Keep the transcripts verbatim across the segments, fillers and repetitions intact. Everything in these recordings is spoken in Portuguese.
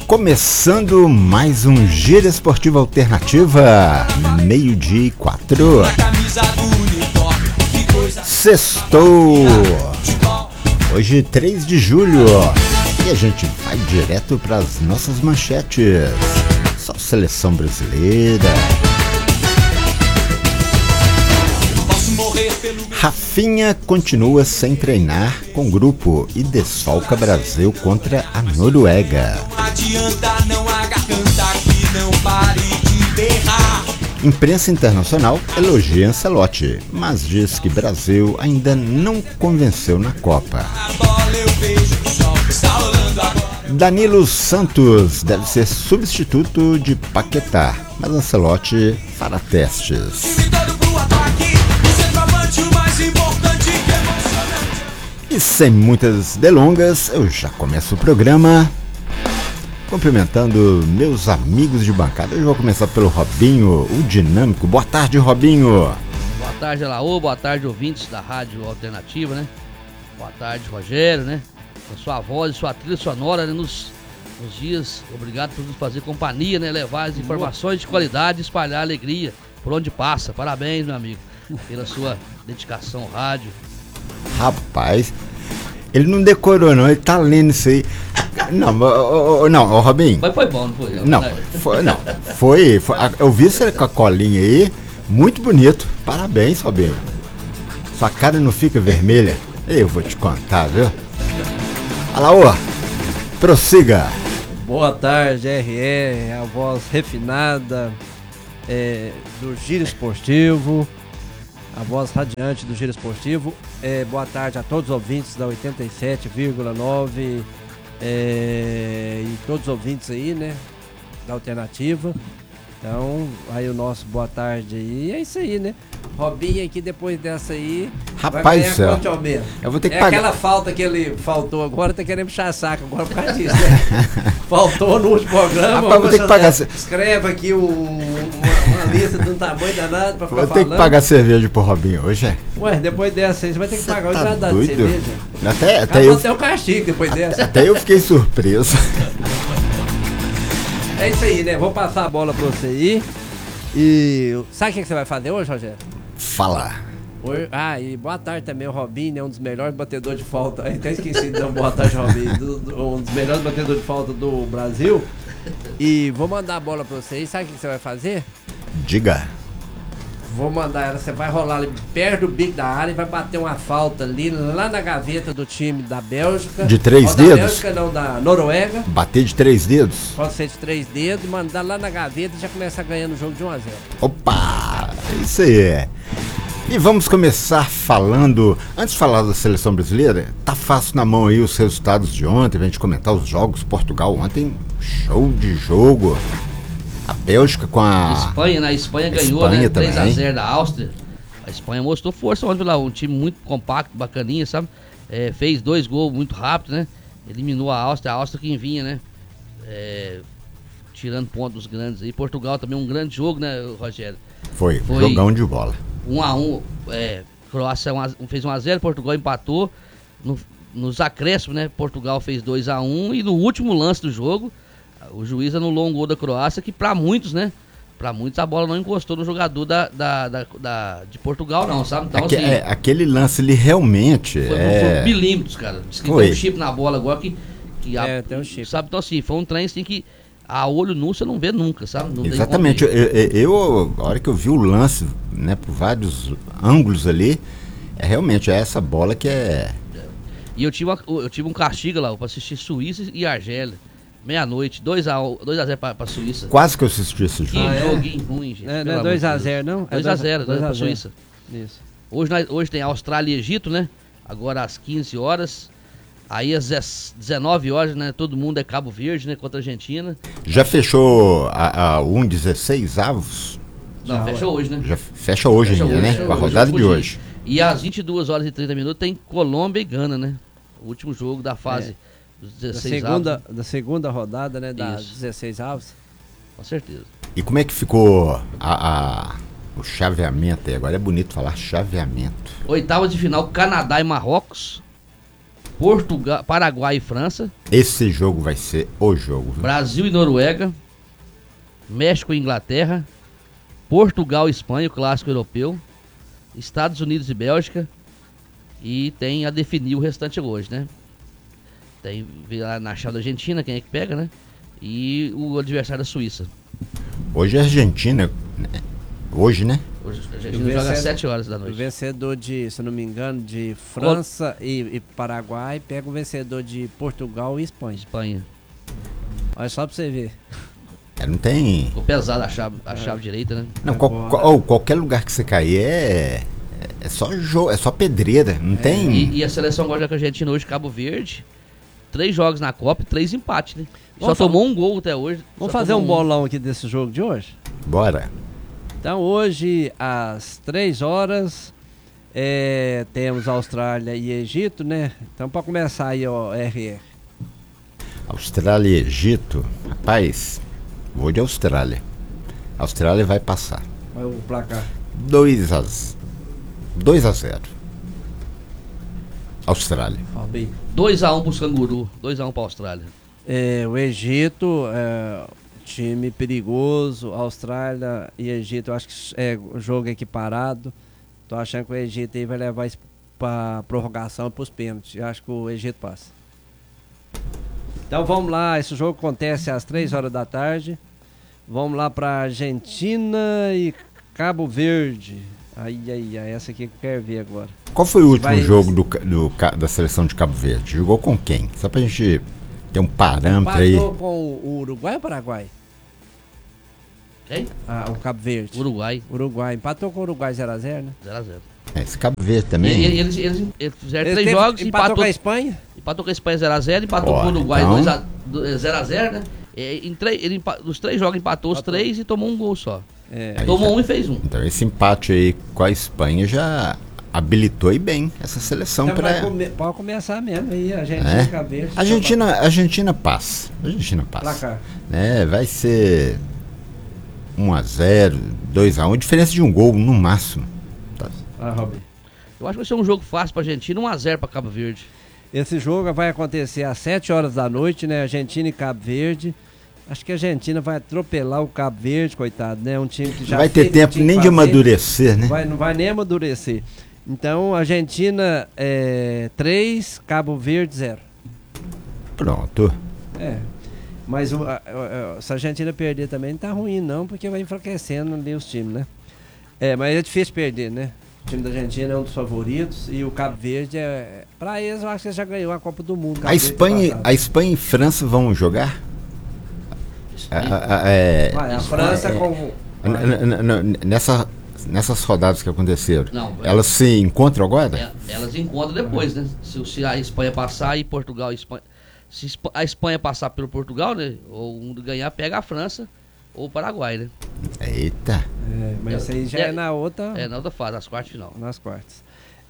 Começando mais um Giro Esportivo Alternativa, meio-dia e quatro. Sextou! Hoje três de julho e a gente vai direto para as nossas manchetes. Só seleção brasileira. Rafinha continua sem treinar com grupo e desfalca Brasil contra a Noruega. Imprensa internacional elogia Ancelotti, mas diz que Brasil ainda não convenceu na Copa. Danilo Santos deve ser substituto de Paquetá, mas Ancelotti fará testes. E sem muitas delongas, eu já começo o programa cumprimentando meus amigos de bancada. Eu vou começar pelo Robinho, o dinâmico. Boa tarde, Robinho. Boa tarde, Alaô. Boa tarde, ouvintes da Rádio Alternativa, né? Boa tarde, Rogério, né? Com sua voz, sua trilha sonora, né? Nos, nos dias. Obrigado por nos fazer companhia, né? Levar as informações de qualidade e espalhar alegria por onde passa. Parabéns, meu amigo, pela sua dedicação ao rádio. Rapaz, ele não decorou não, ele tá lendo isso aí. Não, oh, oh, não, oh, Robinho. Mas foi bom, não foi? Não, foi, não, foi, foi, eu vi você com a colinha aí, muito bonito, parabéns, Robinho. Sua cara não fica vermelha, eu vou te contar, viu? Alaô, prossiga. Boa tarde, R E, a voz refinada é, do Giro Esportivo. A voz radiante do Giro Esportivo. É, boa tarde a todos os ouvintes da oitenta e sete vírgula nove é, e todos os ouvintes aí, né, da Alternativa. Então, aí o nosso boa tarde aí. E é isso aí, né? Robinho aqui depois dessa aí. Rapaz do céu. Eu vou ter que é pagar. Aquela falta que ele faltou agora, tá querendo puxar saco agora por causa disso, né? Faltou no último programa. Rapaz, vou ter que pagar. Escreve aqui o, uma, uma lista de um tamanho danado pra ficar vou falando. ter que pagar cerveja pro Robinho hoje, é? Ué, depois dessa aí você vai ter que Cê pagar tá o engadado de cerveja. Até, até, eu, até o castigo depois dessa. Até eu fiquei surpreso. É isso aí, né? Vou passar a bola pra você aí. E sabe o que você vai fazer hoje, Rogério? Fala. Hoje, ah, e boa tarde também, o Robinho, né? Um dos melhores batedores de falta. Até esqueci de dar uma boa tarde, Robinho. Do, do, um dos melhores batedores de falta do Brasil. E vou mandar a bola pra você aí. Sabe o que você vai fazer? Diga. Vou mandar ela, você vai rolar ali perto do bico da área e vai bater uma falta ali lá na gaveta do time da Bélgica. De três Ou dedos? Da Bélgica não, da Noruega. Bater de três dedos? Pode ser de três dedos, mandar lá na gaveta e já começa ganhando o jogo de um a zero. Opa! Isso aí. E vamos começar falando, antes de falar da seleção brasileira, tá fácil na mão aí os resultados de ontem, pra gente comentar os jogos. Portugal ontem, show de jogo. A Bélgica com a... Espanha, né? A Espanha ganhou, Espanha, né? também. três a zero da Áustria. A Espanha mostrou força ontem lá, um time muito compacto, bacaninha, sabe? É, fez dois gols muito rápido, né? Eliminou a Áustria, a Áustria quem vinha, né? É, tirando pontos grandes aí. Portugal também um grande jogo, né, Rogério? Foi, Foi jogão de bola. um a um, é, Croácia fez um a zero, Portugal empatou. No, nos acréscimos, né? Portugal fez dois a um e no último lance do jogo, o juiz anulou um gol da Croácia que pra muitos, né? Pra muitos a bola não encostou no jogador da, da, da, da, de Portugal, não, sabe? Então, Aque, assim, é, aquele lance ali realmente foi, é... foi milímetros, cara. Diz que Foi. tem um chip na bola agora que... que É, a, tem um chip. Sabe? Então assim, foi um trem assim que a olho nu você não vê nunca, sabe? Não tem Exatamente. como Eu, ver. eu, eu, a hora que eu vi o lance, né, por vários ângulos ali, é realmente é essa bola que é... E eu tive, uma, eu tive um castigo lá pra assistir Suíça e Argélia. Meia-noite, dois a zero pra, pra Suíça. Quase que eu assisti esse Que jogo. Ah, é? joguinho ruim, gente. É, pelo não é amor dois de a Deus. zero, não? É dois a zero, dois pra Suíça. Isso. Hoje, nós, hoje tem Austrália e Egito, né? Agora às quinze horas. Aí às dezenove horas, né? Todo mundo é Cabo Verde, né? Contra a Argentina. Já fechou a, a um dezesseis avos? Não, Já, fecha hoje, né? Já fecha hoje Fecha ainda, hoje, né? fecha Com a hoje, rodada de hoje. hoje. E às vinte e duas horas e trinta minutos tem Colômbia e Gana, né? O último jogo da fase É. dos Da dezesseis segunda, avos. da segunda rodada, né? Da Isso. dezesseis avos. Com certeza. E como é que ficou a, a, o chaveamento aí? Agora é bonito falar chaveamento. Oitava de final, Canadá e Marrocos. Portugal, Paraguai e França. Esse jogo vai ser o jogo. Viu? Brasil e Noruega. México e Inglaterra. Portugal e Espanha, o clássico europeu. Estados Unidos e Bélgica. E tem a definir o restante hoje, né? Tem lá na chave da Argentina, quem é que pega, né? E o adversário da Suíça. Hoje a Argentina. Hoje, né? Hoje a Argentina joga às sete horas da noite. O vencedor de, se não me engano, de França e, e Paraguai pega o vencedor de Portugal e Espanha. Espanha. Olha só pra você ver. É, não tem. Ficou pesada a chave, a chave direita, né? Não, qual, qual, oh, qualquer lugar que você cair é. É só jogo, é só pedreira. Não é. tem. E, e a seleção gosta com a Argentina hoje, Cabo Verde. Três jogos na Copa e três empates, né? Vamos só tomou um gol até hoje. Vamos fazer um bolão aqui desse jogo de hoje? Bora. Então hoje, às três horas, é, temos Austrália e Egito, né? Então para começar aí, ó, R R. Austrália e Egito. Rapaz, vou de Austrália. A Austrália vai passar. Olha o placar. dois a zero. Austrália. dois a um pros canguru. dois a um pra Austrália. É, o Egito, é, time perigoso. Austrália e Egito, eu acho que é jogo equiparado. Tô achando que o Egito aí vai levar isso pra prorrogação e pros pênaltis. Eu acho que o Egito passa. Então vamos lá, esse jogo acontece às três horas da tarde. Vamos lá pra Argentina e Cabo Verde. Ai, ai, ai, essa aqui que eu quero ver agora. Qual foi o último vai... jogo do, do, da seleção de Cabo Verde? Jogou com quem? Só pra gente ter um parâmetro aí. Empatou com o Uruguai ou Paraguai? Quem? Ah, o Cabo Verde. Uruguai. Uruguai. Empatou com o Uruguai zero a zero, né? zero a zero. É, esse Cabo Verde também. E, e, eles, eles, eles fizeram Eles três teve, jogos e empatou, empatou com a Espanha? Empatou com a Espanha zero a zero, empatou Ó, com o Uruguai então... zero a zero, né? E, em três, ele, os três jogos empatou os três e tomou um gol só. É. Tomou Aí, um e fez um. Então esse empate aí com a Espanha já habilitou aí bem essa seleção Então para. come, pode começar mesmo aí, a Argentina é. e Cabo Verde. A Argentina, a Argentina passa. A Argentina passa. Placar. É, vai ser um a zero, dois a um, diferença de um gol no máximo. Tá. Ah, Robin. Eu acho que vai ser um jogo fácil pra Argentina, um a zero pra Cabo Verde. Esse jogo vai acontecer às sete horas da noite, né? Argentina e Cabo Verde. Acho que a Argentina vai atropelar o Cabo Verde, coitado, né? Um time que já não vai ter tempo nem fazer, de amadurecer, né? Vai, não vai nem amadurecer. Então, Argentina é, três, Cabo Verde zero. Pronto. É. Mas o, a, a, se a Argentina perder também não tá ruim, não, porque vai enfraquecendo ali os times, né? É, mas é difícil perder, né? O time da Argentina é um dos favoritos e o Cabo Verde é. Pra eles, eu acho que já ganhou a Copa do Mundo. A Espanha, a Espanha e França vão jogar? A, a, a, é, Vai, a França é, com. Nessa, nessas rodadas que aconteceram, Não, elas se encontram agora? É, elas encontram depois, né? Se, se a Espanha passar e Portugal e Espanha. Se a Espanha passar pelo Portugal, né? Ou um ganhar, pega a França ou o Paraguai, né? Eita. É, mas isso aí já é, é na outra. É na outra fase, nas quartas de final. Nas quartas.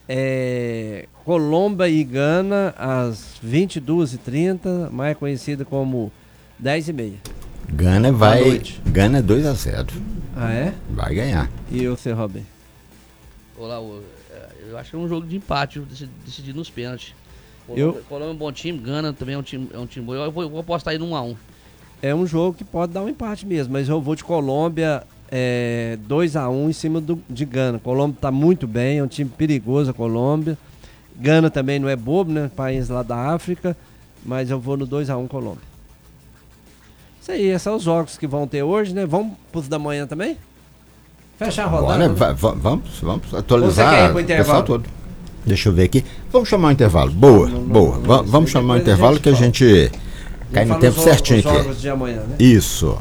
É, Colômbia e Gana às vinte e duas e trinta, mais conhecida como dez e meia. Gana vai. Gana dois a zero. Ah, é? Vai ganhar. E o seu Robin? Olá, eu acho que é um jogo de empate, decidido nos pênaltis. Eu... Colômbia é um bom time, Gana também é um time, é um time bom. Eu vou, eu vou apostar aí no um a um. É um jogo que pode dar um empate mesmo, mas eu vou de Colômbia é, dois a um em cima do, de Gana. Colômbia tá muito bem, é um time perigoso a Colômbia. Gana também não é bobo, né? País lá da África, mas eu vou no dois a um Colômbia. Isso aí, esses são os jogos que vão ter hoje, né? Vamos pros da manhã também? Fechar a rodada. Agora, né? va vamos, vamos atualizar o pessoal todo. Deixa eu ver aqui. Vamos chamar o intervalo. Boa, não, não, boa. Não, não, vamos chamar o intervalo a que a gente cai no tempo certinho aqui. Jogos de amanhã, né? Isso.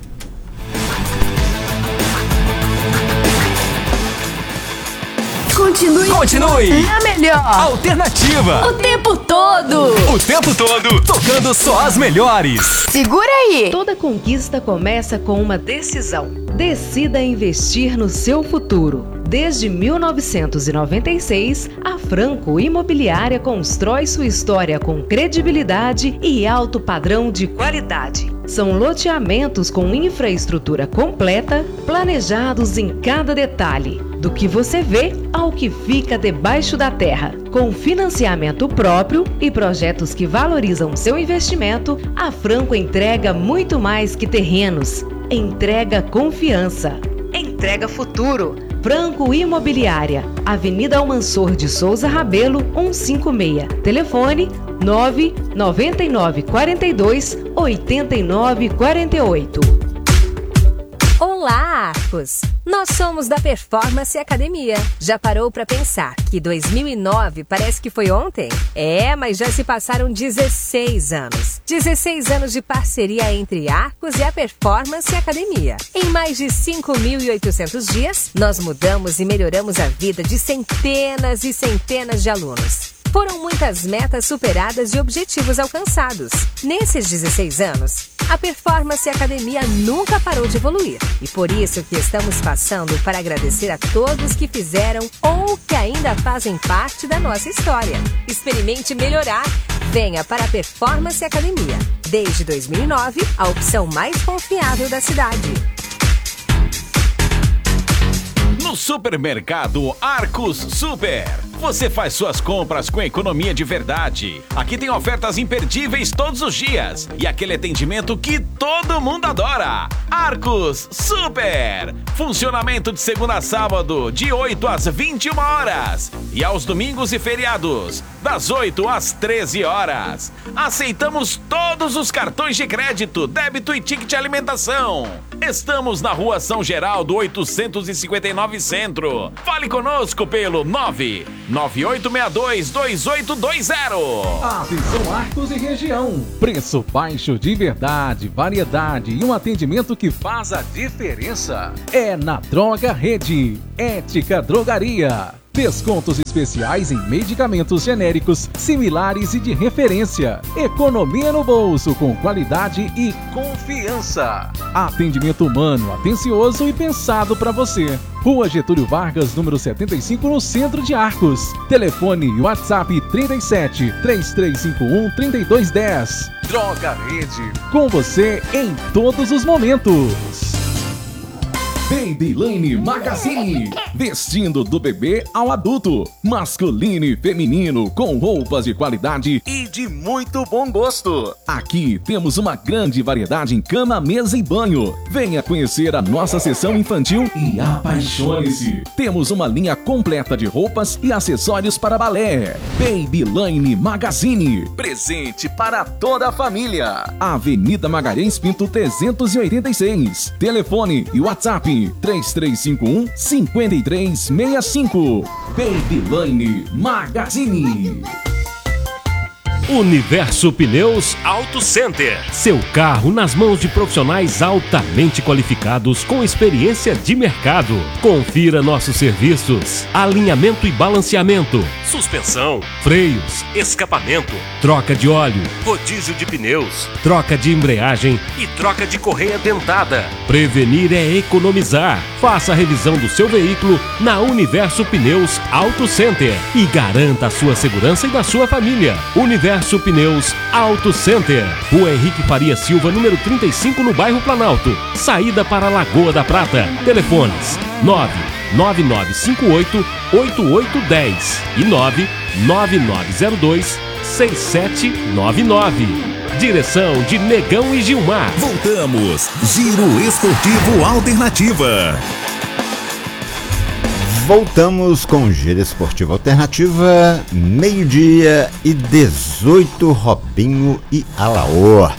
Continue. Continue. Na melhor. Alternativa. O tempo todo. O tempo todo. Tocando só as melhores. Segura aí. Toda conquista começa com uma decisão. Decida investir no seu futuro. Desde mil novecentos e noventa e seis, a Franco Imobiliária constrói sua história com credibilidade e alto padrão de qualidade. São loteamentos com infraestrutura completa, planejados em cada detalhe, do que você vê ao que fica debaixo da terra. Com financiamento próprio e projetos que valorizam seu investimento, a Franco entrega muito mais que terrenos. Entrega confiança. Entrega futuro. Franco Imobiliária, Avenida Almansor de Souza Rabelo, cento e cinquenta e seis. Telefone nove nove nove quatro dois oito nove quatro oito. Olá, Arcos! Nós somos da Performance Academia. Já parou para pensar que dois mil e nove parece que foi ontem? É, mas já se passaram dezesseis anos. dezesseis anos de parceria entre Arcos e a Performance Academia. Em mais de cinco mil e oitocentos dias, nós mudamos e melhoramos a vida de centenas e centenas de alunos. Foram muitas metas superadas e objetivos alcançados. Nesses dezesseis anos, a Performance Academia nunca parou de evoluir. E por isso que estamos passando para agradecer a todos que fizeram ou que ainda fazem parte da nossa história. Experimente melhorar. Venha para a Performance Academia. Desde dois mil e nove, a opção mais confiável da cidade. No supermercado Arcos Super, você faz suas compras com economia de verdade. Aqui tem ofertas imperdíveis todos os dias e aquele atendimento que todo mundo adora. Arcos Super, funcionamento de segunda a sábado, de oito às vinte e uma horas e aos domingos e feriados, das oito às treze horas. Aceitamos todos os cartões de crédito, débito e ticket de alimentação. Estamos na Rua São Geraldo, oitocentos e cinquenta e nove Centro. Fale conosco pelo nove nove oito seis dois dois oito dois zero. Atenção, Arcos e região. Preço baixo de verdade, variedade e um atendimento que faz a diferença. É na Droga Rede. Ética Drogaria. Descontos especiais em medicamentos genéricos, similares e de referência. Economia no bolso com qualidade e confiança. Atendimento humano, atencioso e pensado para você. Rua Getúlio Vargas, número setenta e cinco, no centro de Arcos. Telefone e WhatsApp trinta e sete, três três cinco um, trinta e dois dez. Droga Rede. Com você em todos os momentos. Babyline Magazine, vestindo do bebê ao adulto, masculino e feminino, com roupas de qualidade e de muito bom gosto. Aqui temos uma grande variedade em cama, mesa e banho. Venha conhecer a nossa seção infantil e apaixone-se. Temos uma linha completa de roupas e acessórios para balé. Babyline Magazine, presente para toda a família. Avenida Magalhães Pinto trezentos e oitenta e seis. Telefone e WhatsApp três três cinco um, cinco três seis cinco. Babyline Magazine. Universo Pneus Auto Center. Seu carro nas mãos de profissionais altamente qualificados com experiência de mercado. Confira nossos serviços: alinhamento e balanceamento, suspensão, freios, escapamento, troca de óleo, rodízio de pneus, troca de embreagem e troca de correia dentada. Prevenir é economizar. Faça a revisão do seu veículo na Universo Pneus Auto Center e garanta a sua segurança e da sua família. Universo Pneus Auto Center. Rua Henrique Faria Silva, número trinta e cinco, no bairro Planalto. Saída para Lagoa da Prata. Telefones nove nove nove cinco oito, oito oito um zero e nove nove nove zero dois, seis sete nove nove. Direção de Negão e Gilmar. Voltamos. Giro Esportivo Alternativa. Voltamos com o Giro Esportivo Alternativa, meio-dia e dezoito, Robinho e Alaor.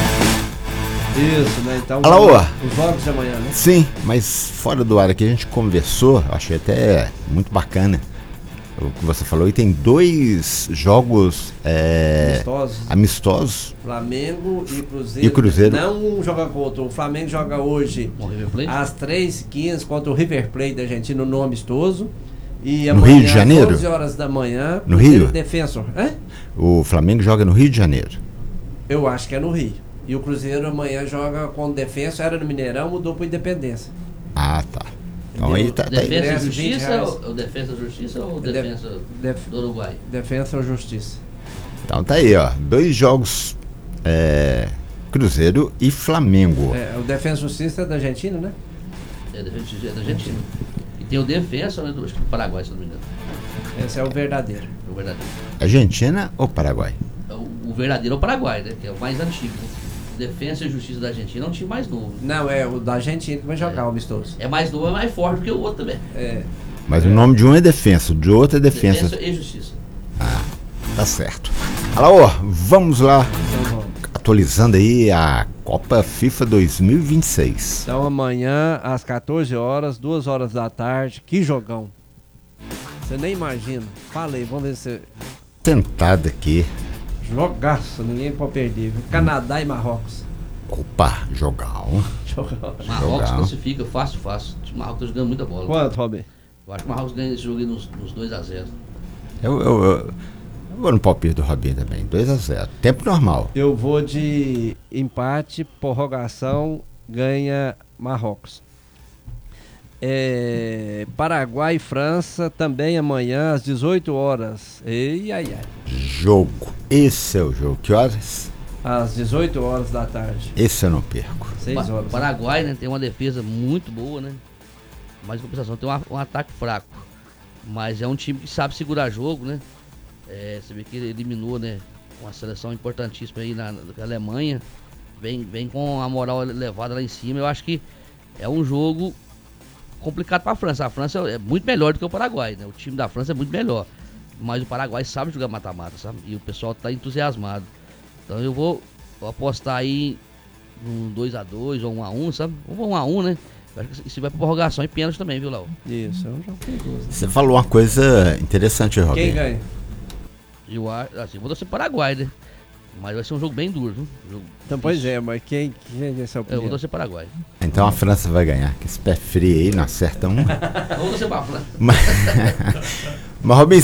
Isso, né? Então, Alaor. Os jogos de amanhã, né? Sim, mas fora do ar aqui a gente conversou, achei até muito bacana o que você falou, e tem dois jogos é, amistosos. amistosos. Flamengo e Cruzeiro. E Cruzeiro. Não um joga contra. O Flamengo joga hoje às três e quinze contra o River Plate da Argentina no amistoso. E no amanhã, Rio de Janeiro? às onze horas da manhã. No Rio? Defensor. É? O Flamengo joga no Rio de Janeiro. Eu acho que é no Rio. E o Cruzeiro amanhã joga com o Defensor, era no Mineirão, mudou para Independência. Ah, tá. Então aí tá, tá Defesa aí. e Justiça, ou, o Defesa e Justiça ou o Defesa Def, do Uruguai? Defesa ou Justiça. Então tá aí, ó. Dois jogos é, Cruzeiro e Flamengo. É, o Defensa e Justiça é da Argentina, né? É, Defensa é da Argentina. E tem o Defensa, né, do, acho que do Paraguai, se não me engano. Esse é o verdadeiro. É o verdadeiro. Argentina ou Paraguai? O, o verdadeiro é o Paraguai, né? Que é o mais antigo. Defensa e Justiça da Argentina é um time mais novo. Não, é o da Argentina que vai jogar, é. o amistoso. É mais novo, é mais forte do que o outro também. É. Mas é. o nome de um é Defensa, de outro é Defensa. Defensa e Justiça. Ah, tá certo. Alô, vamos lá. Então vamos. Atualizando aí a Copa FIFA dois mil e vinte e seis. Então amanhã, às quatorze horas, duas horas da tarde, que jogão. Você nem imagina. Falei, vamos ver se... Tentado aqui. Jogaço, ninguém pode perder. Viu? Canadá e Marrocos. Opa, jogão. Jogão. Marrocos classifica fácil, fácil. O Marrocos tá jogando muita bola. Quanto, Robin? Eu acho que o Marrocos ganha esse jogo aí nos, nos dois a zero. Eu, eu, eu, eu vou no palpite do Robinho também, dois a zero. Tempo normal. Eu vou de empate, prorrogação, ganha Marrocos. É, Paraguai e França também amanhã às dezoito horas. Ei, ai, ai. Jogo. Esse é o jogo. Que horas? Às dezoito horas da tarde. Esse eu não perco. seis horas. O Paraguai, né, tem uma defesa muito boa, né? Mas em compensação tem um, um ataque fraco. Mas é um time que sabe segurar jogo, né? É, você vê que ele eliminou, né? Uma seleção importantíssima aí na, na Alemanha. Vem, vem com a moral elevada lá em cima. Eu acho que é um jogo complicado para a França. A França é muito melhor do que o Paraguai, né? O time da França é muito melhor. Mas o Paraguai sabe jogar mata-mata, sabe? E o pessoal tá entusiasmado. Então eu vou, vou apostar aí num dois a dois ou um a um, sabe? Ou um a um, né? Eu acho que isso vai pra prorrogação e pênalti também, viu, Léo? Isso, é um jogo perigoso. Você falou uma coisa interessante, Robinho. Quem ganha? Eu acho, assim, eu vou torcer Paraguai, né? Mas vai ser um jogo bem duro, viu? Jogo então, pois é, mas quem, quem é esse é o Eu vou torcer Paraguai. Então a França vai ganhar, que esse pé frio aí não acerta um. Eu vou torcer pra França. Mas, mas Robinho,